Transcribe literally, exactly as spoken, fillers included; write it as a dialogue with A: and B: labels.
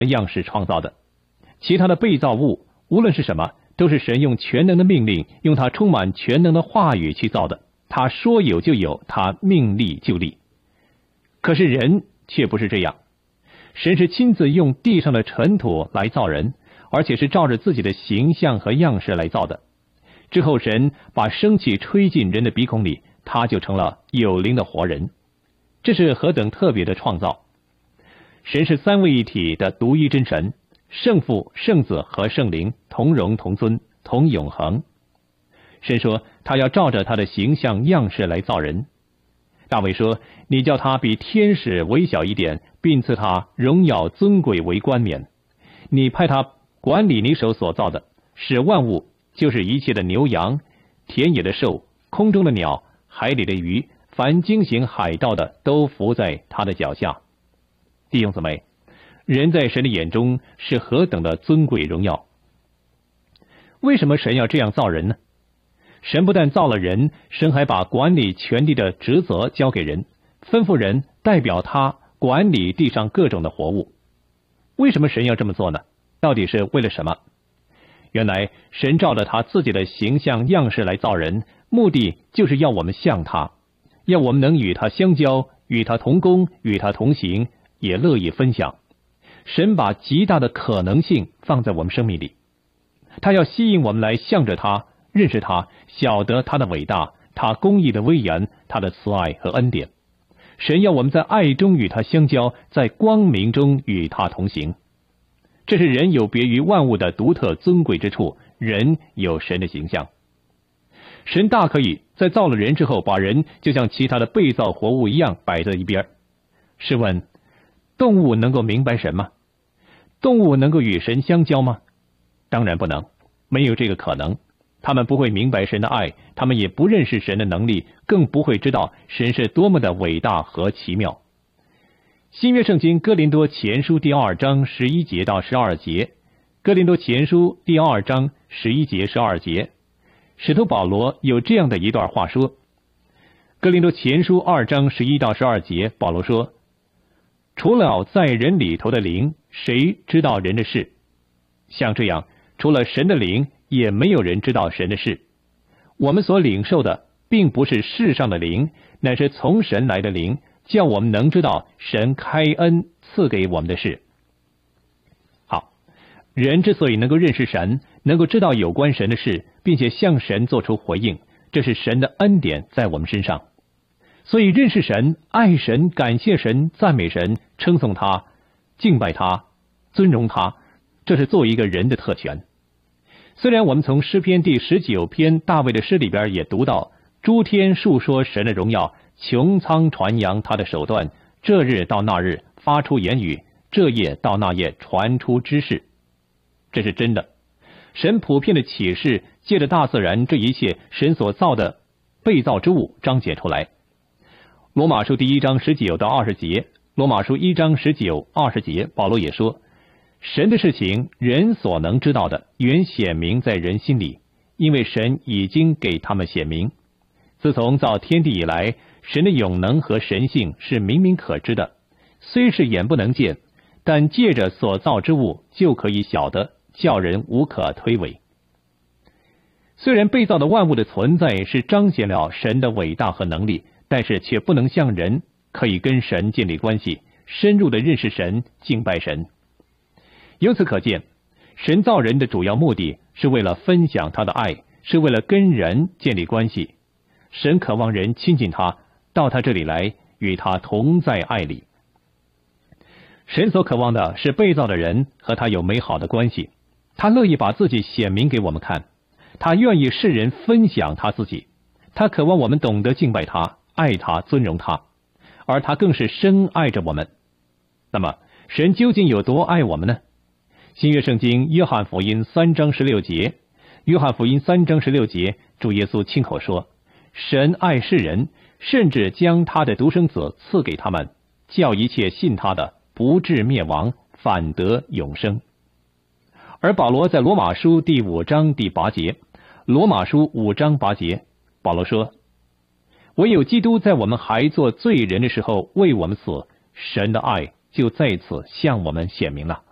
A: 样式创造的，其他的被造物无论是什么，都是神用全能的命令，用他充满全能的话语去造的。他说有就有，他命立就立。可是人却不是这样，神是亲自用地上的尘土来造人，而且是照着自己的形象和样式来造的。之后神把生气吹进人的鼻孔里，他就成了有灵的活人。这是何等特别的创造！神是三位一体的独一真神，圣父、圣子和圣灵同荣同尊同永恒。神说他要照着他的形象样式来造人。大卫说，你叫他比天使微小一点，并赐他荣耀尊贵为冠冕。你派他管理你手所造的，使万物，就是一切的牛羊、田野的兽、空中的鸟、海里的鱼，凡经行海道的，都伏在他的脚下。弟兄姊妹，人在神的眼中是何等的尊贵荣耀！为什么神要这样造人呢？神不但造了人，神还把管理全地的职责交给人，吩咐人代表他管理地上各种的活物。为什么神要这么做呢？到底是为了什么？原来神照着他自己的形象样式来造人，目的就是要我们像他，要我们能与他相交，与他同工，与他同行，也乐意分享。神把极大的可能性放在我们生命里，他要吸引我们来向着他，认识他，晓得他的伟大，他公义的威严，他的慈爱和恩典。神要我们在爱中与他相交，在光明中与他同行。这是人有别于万物的独特尊贵之处，人有神的形象。神大可以在造了人之后，把人就像其他的被造活物一样摆在一边。试问，动物能够明白神吗？动物能够与神相交吗？当然不能，没有这个可能。他们不会明白神的爱，他们也不认识神的能力，更不会知道神是多么的伟大和奇妙。新约圣经哥林多前书第二章十一节到十二节，哥林多前书第二章十一节十二节，使徒保罗有这样的一段话说，哥林多前书二章十一到十二节，保罗说，除了在人里头的灵，谁知道人的事？像这样，除了神的灵，也没有人知道神的事。我们所领受的并不是世上的灵，乃是从神来的灵，叫我们能知道神开恩赐给我们的事。好，人之所以能够认识神，能够知道有关神的事，并且向神做出回应，这是神的恩典在我们身上。所以认识神、爱神、感谢神、赞美神、称颂他、敬拜他、尊荣他，这是作为一个人的特权。虽然我们从诗篇第十九篇大卫的诗里边也读到，诸天述说神的荣耀，穹苍传扬他的手段，这日到那日发出言语，这夜到那夜传出知识。这是真的。神普遍的启示借着大自然这一切神所造的被造之物彰显出来。罗马书第一章十九到二十节，罗马书一章十九、二十节，保罗也说，神的事情人所能知道的，原显明在人心里，因为神已经给他们显明。自从造天地以来，神的永能和神性是明明可知的，虽是眼不能见，但借着所造之物就可以晓得，叫人无可推诿。虽然被造的万物的存在是彰显了神的伟大和能力，但是却不能像人可以跟神建立关系，深入的认识神，敬拜神。由此可见，神造人的主要目的是为了分享他的爱，是为了跟人建立关系。神渴望人亲近他，到他这里来，与他同在爱里。神所渴望的是被造的人和他有美好的关系，他乐意把自己显明给我们看，他愿意世人分享他自己，他渴望我们懂得敬拜他，爱他，尊荣他，而他更是深爱着我们。那么神究竟有多爱我们呢？新约圣经约翰福音三章十六节，约翰福音三章十六节，主耶稣亲口说，神爱世人，甚至将他的独生子赐给他们，叫一切信他的不至灭亡，反得永生。而保罗在罗马书第五章第八节，罗马书五章八节，保罗说，唯有基督在我们还做罪人的时候为我们死，神的爱就在此向我们显明了。